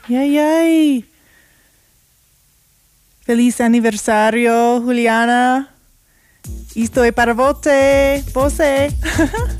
Yay, yay. Feliz aniversario, Juliana. Estoy para vos.